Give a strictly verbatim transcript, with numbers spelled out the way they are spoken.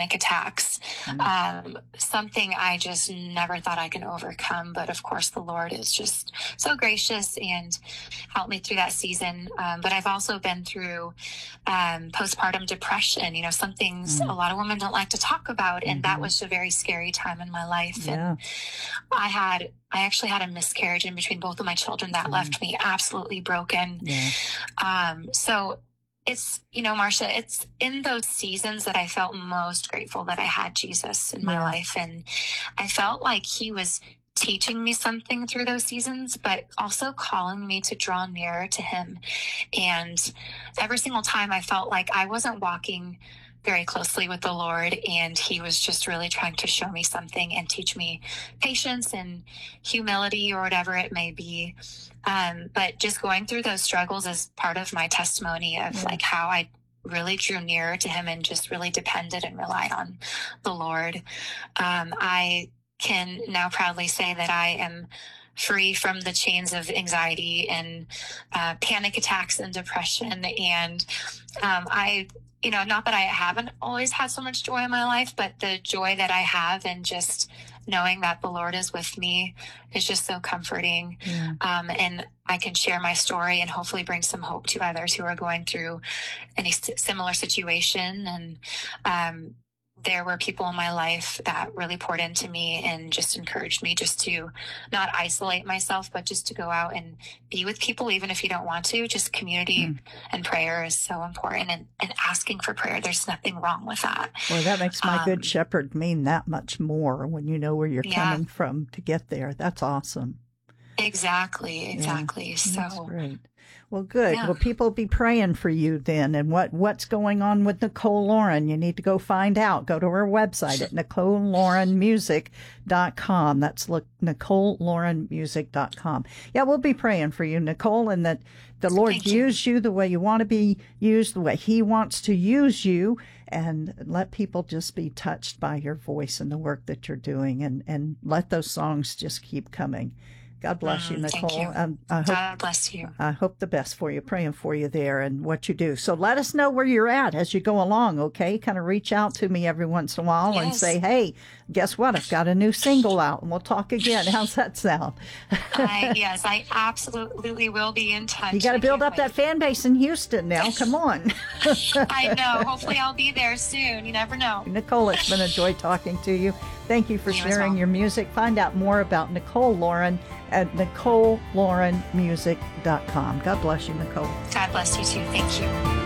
panic attacks. Mm-hmm. Um, something I just never thought I could overcome. But of course, the Lord is just so gracious and helped me through that season. Um, but I've also been through um, postpartum depression, you know, some things mm-hmm. a lot of women don't like to talk about. And mm-hmm. that was a very scary time in my life. Yeah. And I had, I actually had a miscarriage in between both of my children that mm-hmm. left me absolutely broken. Yeah. Um, so it's, you know, Marcia, it's in those seasons that I felt most grateful that I had Jesus in my yeah. life. And I felt like he was teaching me something through those seasons, but also calling me to draw nearer to him. And every single time I felt like I wasn't walking very closely with the Lord, and he was just really trying to show me something and teach me patience and humility or whatever it may be. Um, but just going through those struggles is part of my testimony of yeah. like how I really drew nearer to him and just really depended and relied on the Lord. Um, I can now proudly say that I am free from the chains of anxiety and uh, panic attacks and depression. And um, I, you know, not that I haven't always had so much joy in my life, but the joy that I have and just knowing that the Lord is with me is just so comforting. Yeah. Um, and I can share my story and hopefully bring some hope to others who are going through any similar situation. And um, there were people in my life that really poured into me and just encouraged me just to not isolate myself, but just to go out and be with people, even if you don't want to. Just community mm. and prayer is so important, and, and asking for prayer. There's nothing wrong with that. Well, that makes my um, good shepherd mean that much more when you know where you're yeah. coming from to get there. That's awesome. Exactly, exactly. Yeah, so that's great. Well, good. Yeah. Well, people be praying for you then. And what, what's going on with Nicole Lauren? You need to go find out. Go to her website at nicole lauren music dot com. That's look, nicole lauren music dot com. Yeah, we'll be praying for you, Nicole, and that the Lord Thank you. use you the way you want to be used, the way he wants to use you, and let people just be touched by your voice and the work that you're doing, and, and let those songs just keep coming. God bless you, Mm, Nicole. Thank you. Um, I hope, God bless you. I hope the best for you, praying for you there and what you do. So let us know where you're at as you go along, okay? Kind of reach out to me every once in a while yes. and say, hey, guess what? I've got a new single out, and we'll talk again. How's that sound? I, yes, I absolutely will be in touch. You got to build up wait. that fan base in Houston now. Come on. I know. Hopefully I'll be there soon. You never know. Nicole, it's been a joy talking to you. Thank you for you sharing well. your music. Find out more about Nicole Lauren at nicole lauren music dot com. God bless you, Nicole. God bless you too. Thank you.